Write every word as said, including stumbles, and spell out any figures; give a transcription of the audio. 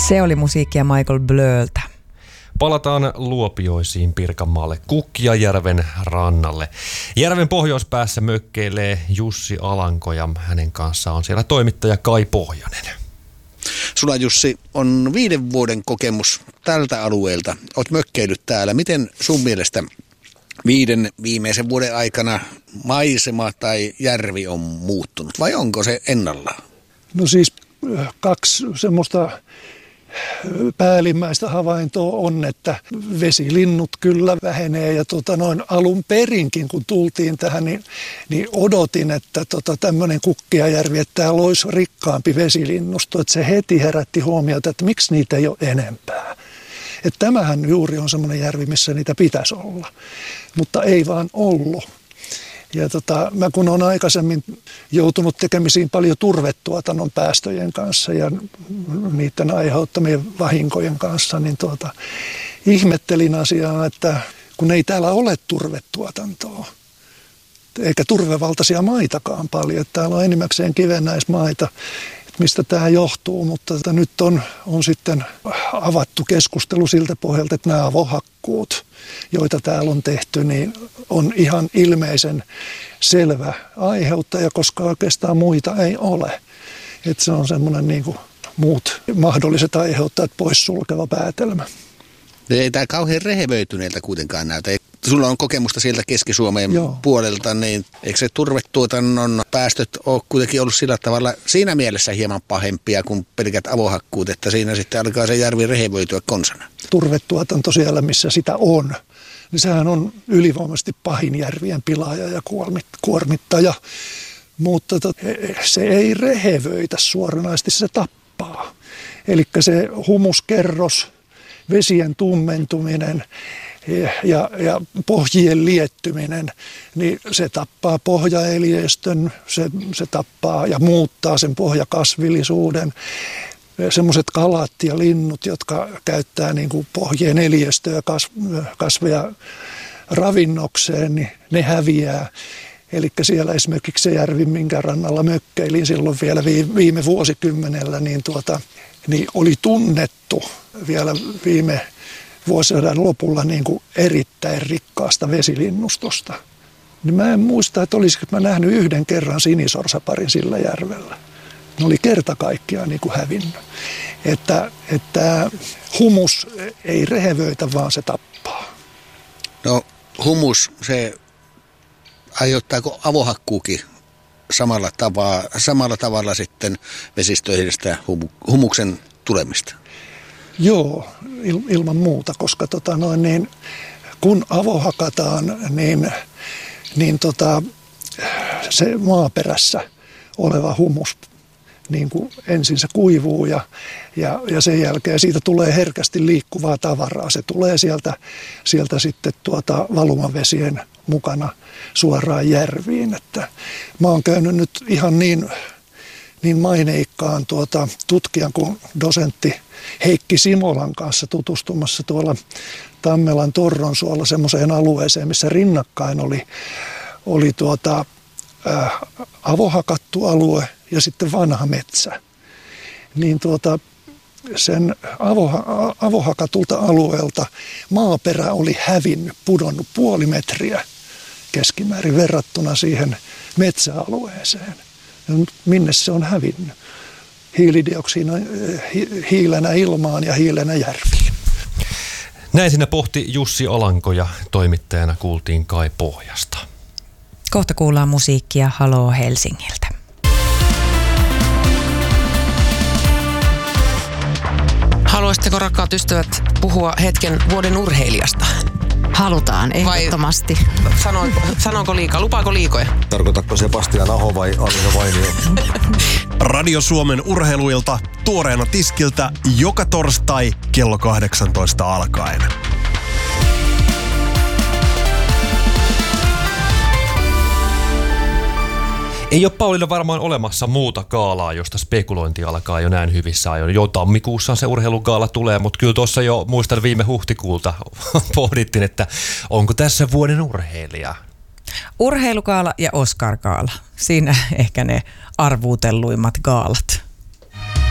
Se oli musiikkia Michael Blöltä. Palataan Luopioisiin Pirkanmaalle Kukkijajärven rannalle. Järven pohjoispäässä mökkeilee Jussi Alanko ja hänen kanssaan on siellä toimittaja Kai Pohjonen. Sulla, Jussi, on viiden vuoden kokemus tältä alueelta. Olet mökkeillyt täällä. Miten sun mielestä viiden viimeisen vuoden aikana maisema tai järvi on muuttunut vai onko se ennallaan? No siis kaksi semmoista päällimmäistä havaintoa on, että vesilinnut kyllä vähenee ja tota noin alun perinkin kun tultiin tähän, niin, niin odotin, että tota tämmöinen Kukkijajärvi, että täällä olisi rikkaampi vesilinnusto, että se heti herätti huomiota, että miksi niitä ei ole enempää. Että tämähän juuri on semmoinen järvi, missä niitä pitäisi olla, mutta ei vaan ollut. Ja tota, mä kun olen aikaisemmin joutunut tekemisiin paljon turvetuotannon päästöjen kanssa ja niiden aiheuttamien vahinkojen kanssa, niin tuota, ihmettelin asiaa, että kun ei täällä ole turvetuotantoa, eikä turvevaltaisia maitakaan paljon, että täällä on enimmäkseen kivennäismaita, mistä tämä johtuu, mutta että nyt on, on sitten avattu keskustelu siltä pohjalta, että nämä avohakkuut, joita täällä on tehty, niin on ihan ilmeisen selvä aiheuttaja, koska oikeastaan muita ei ole. Että se on semmoinen niin kuin muut mahdolliset aiheuttajat poissulkeva päätelmä. Ei tämä kauhean rehevöityneeltä kuitenkaan näytä. Sulla on kokemusta sieltä Keski-Suomen Joo. puolelta, niin eikö se turvetuotannon päästöt ole kuitenkin ollut sillä tavalla siinä mielessä hieman pahempia kuin pelkät avohakkuut, että siinä sitten alkaa se järvi rehevöityä konsana? Turvetuotanto siellä, missä sitä on, niin sehän on ylivoimaisesti pahin järvien pilaaja ja kuormittaja, mutta se ei rehevöitä suoranaisesti, se tappaa. Eli se humuskerros, vesien tummentuminen ja, ja pohjien liettyminen, niin se tappaa pohjaeliöstön, se, se tappaa ja muuttaa sen pohjakasvillisuuden. Semmoiset kalat ja linnut, jotka käyttää niin kuin pohjien eliöstöä kasveja ravinnokseen, niin ne häviää. Eli siellä esimerkiksi se järvi, minkä rannalla mökkeilin silloin vielä viime vuosikymmenellä, niin, tuota, niin oli tunnettu vielä viime vuosisadan lopulla niin kuin erittäin rikkaasta vesilinnustosta. Niin mä en muista, että olisiko mä nähnyt yhden kerran sinisorsaparin sillä järvellä. Ne oli kerta kaikkiaan niin kuin hävinnyt. Että, että humus ei rehevöitä, vaan se tappaa. No humus, se aiheuttaako avohakkuukin samalla tavalla, samalla tavalla sitten vesistöihin sitä humuksen tulemista? Joo, il, ilman muuta, koska tota noin, niin, kun avohakataan, niin, niin tota, se maaperässä oleva humus, niin kuin ensin se kuivuu ja, ja, ja sen jälkeen siitä tulee herkästi liikkuvaa tavaraa. Se tulee sieltä, sieltä sitten tuota valumavesien mukana suoraan järviin. Että mä oon käynyt nyt ihan niin, niin maineikkaan tuota, tutkijan kuin dosentti Heikki Simolan kanssa tutustumassa tuolla Tammelan Torronsuolla semmoiseen alueeseen, missä rinnakkain oli, oli tuota, ä, avohakattu alue ja sitten vanha metsä. Niin tuota, sen avoha, avohakatulta alueelta maaperä oli hävinnyt, pudonnut puoli metriä keskimäärin verrattuna siihen metsäalueeseen. Ja minne se on hävinnyt? Hiilidioksiina, hi, hiilenä ilmaan ja hiilenä järviin. Näin siinä pohti Jussi Alanko ja toimittajana kuultiin Kai Pohjasta. Kohta kuullaan musiikkia Haloo Helsingiltä. Haluaisitteko, rakkaat ystävät, puhua hetken vuoden urheilijasta? Halutaan, ehdottomasti. Vai sanoiko, sanoiko liikaa? Lupaako liikoja? Tarkoitatko Sebastian Aho vai Alisa Vainio? Radio Suomen urheiluilta tuoreena tiskiltä joka torstai kello kahdeksantoista alkaen. Ei ole Paulilla varmaan olemassa muuta gaalaa, josta spekulointi alkaa jo näin hyvissä ajoin. Jo tammikuussa se urheilugaala tulee, mutta kyllä tuossa jo muistan viime huhtikuulta pohdittiin, että onko tässä vuoden urheilija. Urheilugaala ja Oscar-gaala. Siinä ehkä ne arvuutelluimmat gaalat.